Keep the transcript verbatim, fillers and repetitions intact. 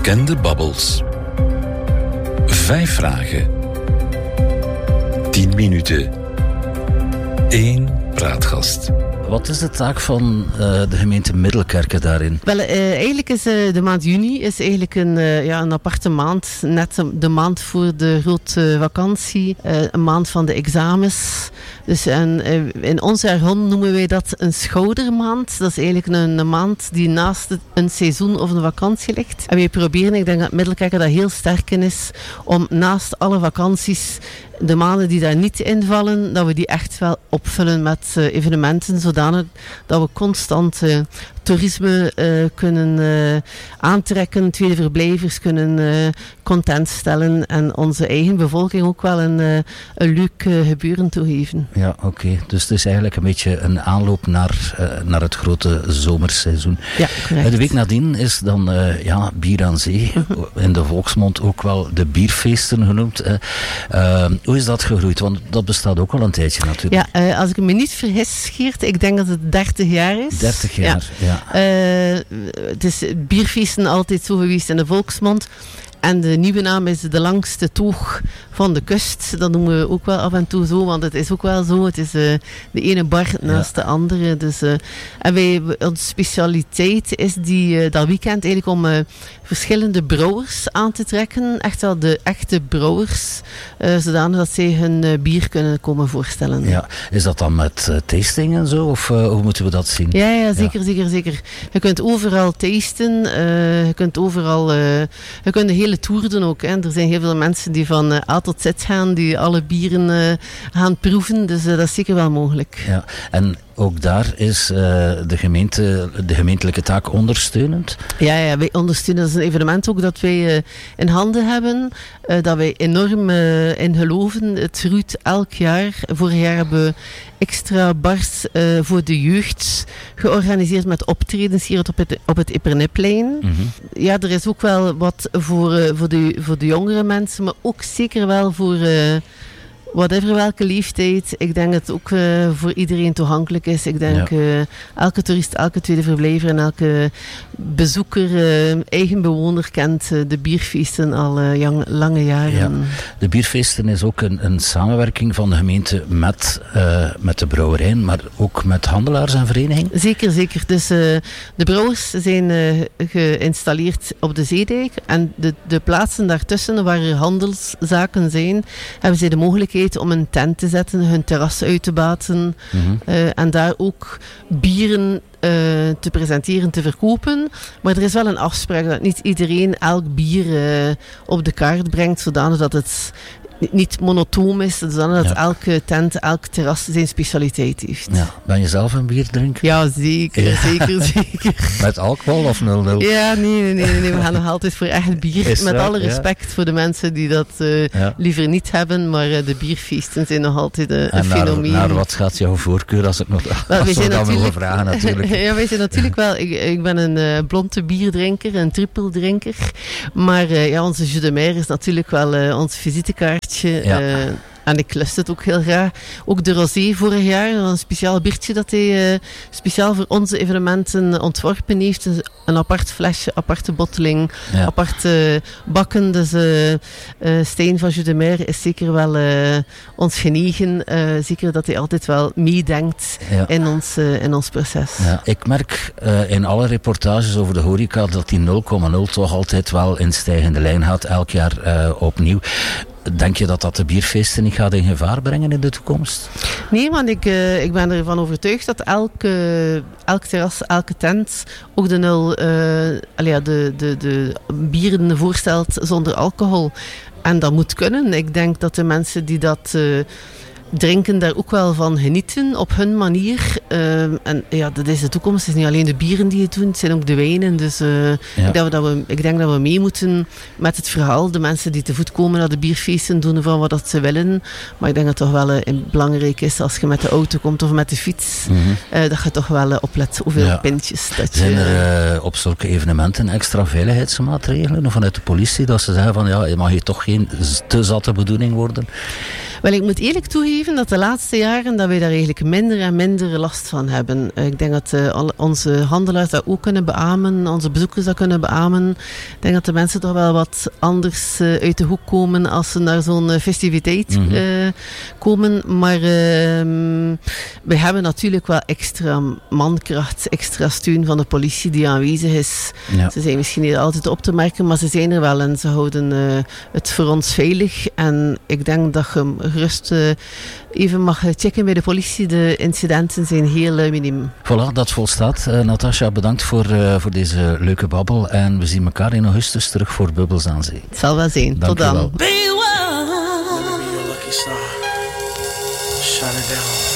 Bekende babbels. Vijf vragen. Tien minuten. Eén praatgast. Wat is de taak van uh, de gemeente Middelkerke daarin? Wel, uh, eigenlijk is uh, de maand juni is eigenlijk een, uh, ja, een aparte maand. Net de maand voor de grote vakantie. Uh, een maand van de examens. Dus en, uh, in ons jargon noemen wij dat een schoudermaand. Dat is eigenlijk een, een maand die naast het, een seizoen of een vakantie ligt. En wij proberen, ik denk dat Middelkerke daar heel sterk in is, om naast alle vakanties de maanden die daar niet invallen, dat we die echt wel opvullen met uh, evenementen, zodanig dat we constant uh, toerisme uh, kunnen uh, aantrekken, tweede verblijvers kunnen uh, content stellen en onze eigen bevolking ook wel een, uh, een leuk uh, gebeuren toegeven. Ja, oké. Okay. Dus het is eigenlijk een beetje een aanloop naar, uh, naar het grote zomerseizoen. Ja, correct. De week nadien is dan uh, ja, bier aan zee, in de volksmond ook wel de bierfeesten genoemd. Uh, uh, hoe is dat gegroeid? Want dat bestaat ook al een tijdje natuurlijk. Ja, uh, als ik me niet vergis, Geert, ik denk dat het dertig jaar is. dertig jaar, ja. ja. Uh, het is bierfeesten altijd zo geweest in de volksmond. En de nieuwe naam is de langste toog van de kust. Dat noemen we ook wel af en toe zo, want het is ook wel zo. Het is uh, de ene bar naast ja. de andere. Dus, uh, en wij, onze specialiteit is die, uh, dat weekend eigenlijk om uh, verschillende brouwers aan te trekken. Echt wel de echte brouwers. Uh, zodanig dat zij hun uh, bier kunnen komen voorstellen. Ja. Is dat dan met uh, tasting en zo? Of uh, hoe moeten we dat zien? Ja, ja zeker, ja. zeker, zeker. Je kunt overal tasten. Uh, je kunt overal... Uh, je kunt de hele tour doen ook. Hè. Er zijn heel veel mensen die van uh, A tot Z gaan, die alle bieren uh, gaan proeven. Dus uh, dat is zeker wel mogelijk. Ja, en ook daar is uh, de gemeente, de gemeentelijke taak ondersteunend? Ja, ja, wij ondersteunen. Dat is een evenement ook dat wij uh, in handen hebben. Uh, dat wij enorm uh, in geloven. Het groeit elk jaar. Vorig jaar hebben we extra bars uh, voor de jeugd georganiseerd met optredens hier op het, op het Iperniplein. Mm-hmm. Ja, er is ook wel wat voor, uh, voor, de, voor de jongere mensen, maar ook zeker wel voor... Uh, whatever welke leeftijd, ik denk dat het ook uh, voor iedereen toegankelijk is. Ik denk ja. uh, elke toerist, elke tweede verblijver en elke bezoeker, uh, eigen bewoner kent uh, de bierfeesten al uh, jang, lange jaren. Ja. De bierfeesten is ook een, een samenwerking van de gemeente met, uh, met de brouwerijen, maar ook met handelaars en verenigingen? Zeker, zeker. Dus uh, de brouwers zijn uh, geïnstalleerd op de Zeedijk en de, de plaatsen daartussen waar er handelszaken zijn, hebben zij de mogelijkheid om een tent te zetten, hun terras uit te baten mm-hmm. uh, en daar ook bieren uh, te presenteren, te verkopen. Maar er is wel een afspraak dat niet iedereen elk bier uh, op de kaart brengt, zodanig dat het niet monotoom is, zodat ja. elke tent, elk terras zijn specialiteit heeft. Ja. Ben je zelf een bierdrinker? Ja, zeker, ja. zeker, zeker. Met alcohol of nul nul? Ja, nee, nee, nee, nee, we gaan nog altijd voor echt bier. Is Met dat? alle respect ja. voor de mensen die dat uh, ja. liever niet hebben, maar uh, de bierfeesten zijn nog altijd uh, een en naar, fenomeen. Naar wat gaat jouw voorkeur als ik nog wel, als wij zijn dat mogen vragen natuurlijk? Ja, wij zijn natuurlijk wel, ik, ik ben een uh, blonde bierdrinker, een trippeldrinker, maar uh, ja, onze jus de mer is natuurlijk wel uh, ons visitekaartje. Ja. Uh, En ik lust het ook heel graag. Ook de rosé vorig jaar, een speciaal biertje dat hij uh, speciaal voor onze evenementen ontworpen heeft. Een apart flesje, aparte botteling, ja. aparte bakken. Dus uh, uh, Stijn van Jus de Mer is zeker wel uh, ons genegen. Uh, zeker dat hij altijd wel meedenkt ja. in, ons, uh, in ons proces. Ja. Ik merk uh, in alle reportages over de horeca dat die nul komma nul toch altijd wel in stijgende lijn gaat, elk jaar uh, opnieuw. Denk je dat dat de bierfeesten niet gaat in gevaar brengen in de toekomst? Nee, want ik, uh, ik ben ervan overtuigd dat elke, elk terras, elke tent ook de nul, uh, allee, de, de, de bieren voorstelt zonder alcohol. En dat moet kunnen. Ik denk dat de mensen die dat... Uh, drinken daar ook wel van genieten op hun manier. Uh, en ja, dat is de toekomst. Het is niet alleen de bieren die het doen, het zijn ook de wijnen. Dus uh, ja. ik, denk dat we, ik denk dat we mee moeten met het verhaal. De mensen die te voet komen naar de bierfeesten doen van wat dat ze willen. Maar ik denk dat het toch wel uh, belangrijk is als je met de auto komt of met de fiets. Mm-hmm. Uh, dat je toch wel uh, oplet hoeveel ja. pintjes dat Zijn je... er uh, op zulke evenementen extra veiligheidsmaatregelen vanuit de politie? Dat ze zeggen van ja, je mag hier toch geen te zatte bedoeling worden? Wel, ik moet eerlijk toegeven dat de laatste jaren dat wij daar eigenlijk minder en minder last van hebben. Uh, ik denk dat uh, al onze handelaars dat ook kunnen beamen, onze bezoekers dat kunnen beamen. Ik denk dat de mensen toch wel wat anders uh, uit de hoek komen als ze naar zo'n uh, festiviteit mm-hmm. uh, komen. Maar uh, we hebben natuurlijk wel extra mankracht, extra steun van de politie die aanwezig is. Ja. Ze zijn misschien niet altijd op te merken, maar ze zijn er wel en ze houden uh, het voor ons veilig. En ik denk dat je gerust uh, even mag checken bij de politie. De incidenten zijn heel uh, miniem. Voilà, dat volstaat. Uh, Natasja, bedankt voor, uh, voor deze leuke babbel. En we zien elkaar in augustus terug voor Bubbels aan Zee. Het zal wel zijn. Dank Tot dan. Shut it down.